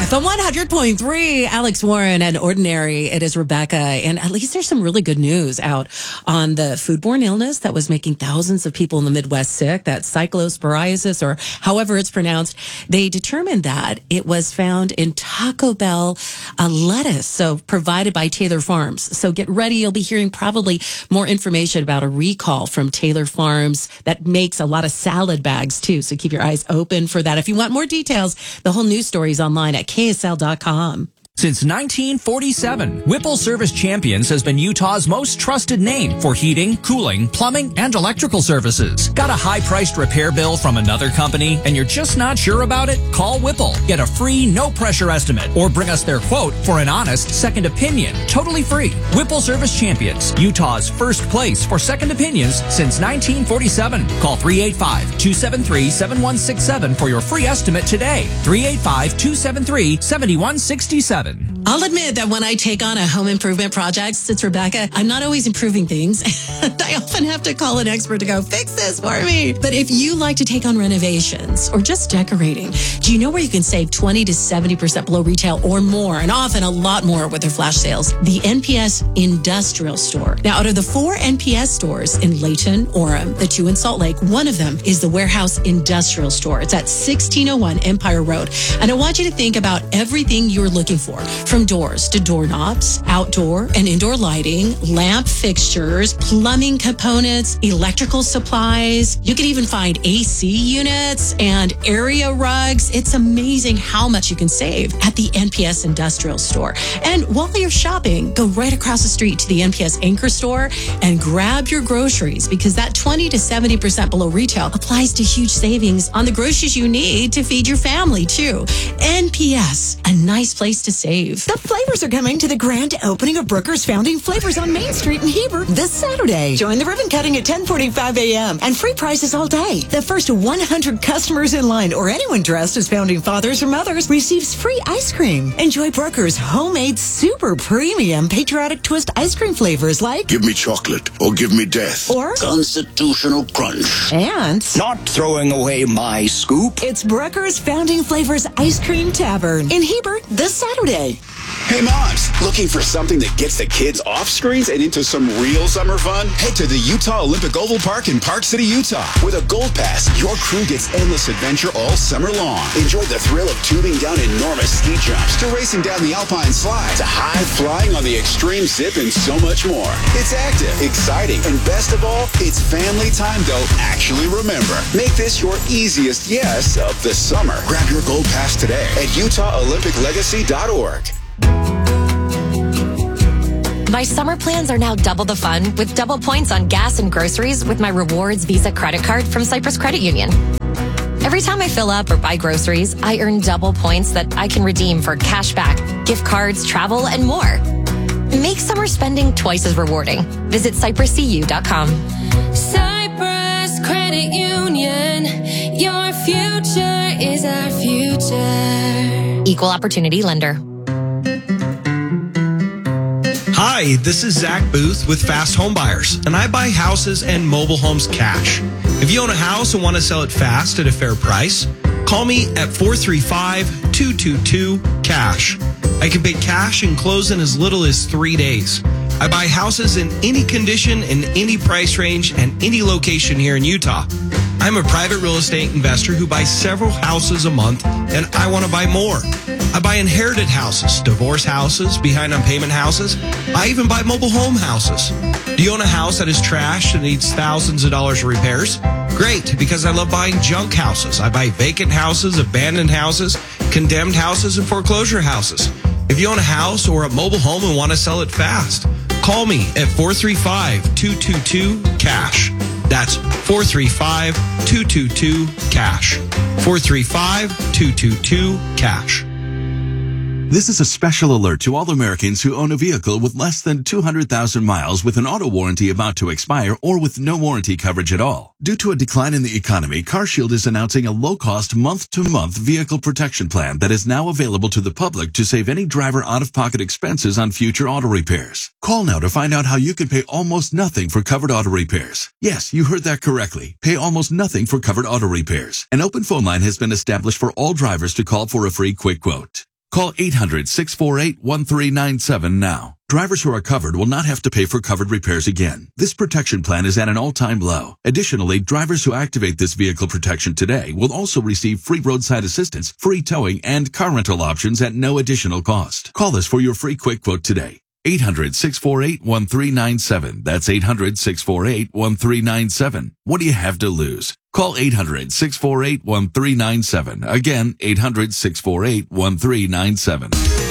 FM 100.3, Alex Warren and Ordinary. It is Rebecca. And at least there's some really good news out on the foodborne illness that was making thousands of people in the Midwest sick, that cyclosporiasis, or however it's pronounced. They determined that it was found in Taco Bell lettuce, so provided by Taylor Farms. So get ready. You'll be hearing probably more information about a recall from Taylor Farms that makes a lot of salad bags too. So keep your eyes open for that. If you want more details, the whole news story is online at KSL.com. Since 1947, Whipple Service Champions has been Utah's most trusted name for heating, cooling, plumbing, and electrical services. Got a high-priced repair bill from another company and you're just not sure about it? Call Whipple. Get a free, no-pressure estimate or bring us their quote for an honest second opinion. Totally free. Whipple Service Champions, Utah's first place for second opinions since 1947. Call 385-273-7167 for your free estimate today. 385-273-7167. I'll admit that when I take on a home improvement project, since Rebecca, I'm not always improving things. I often have to call an expert to go fix this for me. But if you like to take on renovations or just decorating, do you know where you can save 20 to 70% below retail or more, and often a lot more with their flash sales? The NPS Industrial Store. Now, out of the 4 NPS stores in Layton, Orem, the 2 in Salt Lake, one of them is the Warehouse Industrial Store. It's at 1601 Empire Road. And I want you to think about everything you're looking for. From doors to doorknobs, outdoor and indoor lighting, lamp fixtures, plumbing components, electrical supplies. You can even find AC units and area rugs. It's amazing how much you can save at the NPS Industrial Store. And while you're shopping, go right across the street to the NPS Anchor Store and grab your groceries, because that 20 to 70% below retail applies to huge savings on the groceries you need to feed your family too. NPS, a nice place to save. The flavors are coming to the grand opening of Brooker's Founding Flavors on Main Street in Hebert this Saturday. Join the ribbon cutting at 10:45 a.m. and free prizes all day. The first 100 customers in line or anyone dressed as founding fathers or mothers receives free ice cream. Enjoy Brooker's homemade super premium patriotic twist ice cream flavors like Give Me Chocolate or Give Me Death or Constitutional Crunch. And Not Throwing Away My Scoop. it's Brooker's Founding Flavors Ice Cream Tavern in Hebert this Saturday. Hey moms, looking for something that gets the kids off screens and into some real summer fun? Head to the Utah Olympic Oval Park in Park City, Utah. With a Gold Pass, your crew gets endless adventure all summer long. Enjoy the thrill of tubing down enormous ski jumps, to racing down the alpine slide, to high flying on the extreme zip, and so much more. It's active, exciting, and best of all, it's family time they'll actually remember. Make this your easiest yes of the summer. Grab your Gold Pass today at UtahOlympicLegacy.org. My summer plans are now double the fun with double points on gas and groceries with my Rewards Visa credit card from Cyprus Credit Union. Every time I fill up or buy groceries, I earn double points that I can redeem for cash back, gift cards, travel, and more. Make summer spending twice as rewarding. Visit CyprusCU.com. Cyprus Credit Union, your future is our future. Equal Opportunity Lender. Hi, this is Zach Booth with Fast Home Buyers, and I buy houses and mobile homes cash. If you own a house and want to sell it fast at a fair price, call me at 435-222-CASH. I can pay cash and close in as little as 3 days. I buy houses in any condition, in any price range, and any location here in Utah. I'm a private real estate investor who buys several houses a month, and I want to buy more. I buy inherited houses, divorce houses, behind on payment houses. I even buy mobile home houses. Do you own a house that is trashed and needs thousands of dollars of repairs? Great, because I love buying junk houses. I buy vacant houses, abandoned houses, condemned houses, and foreclosure houses. If you own a house or a mobile home and want to sell it fast, call me at 435-222-CASH. That's 435-222-CASH. 435-222-CASH. This is a special alert to all Americans who own a vehicle with less than 200,000 miles with an auto warranty about to expire or with no warranty coverage at all. Due to a decline in the economy, CarShield is announcing a low-cost month-to-month vehicle protection plan that is now available to the public to save any driver out-of-pocket expenses on future auto repairs. Call now to find out how you can pay almost nothing for covered auto repairs. Yes, you heard that correctly. Pay almost nothing for covered auto repairs. An open phone line has been established for all drivers to call for a free quick quote. Call 800-648-1397 now. Drivers who are covered will not have to pay for covered repairs again. This protection plan is at an all-time low. Additionally, drivers who activate this vehicle protection today will also receive free roadside assistance, free towing, and car rental options at no additional cost. Call us for your free quick quote today. 800-648-1397. That's 800-648-1397. What do you have to lose? Call 800-648-1397. Again, 800-648-1397.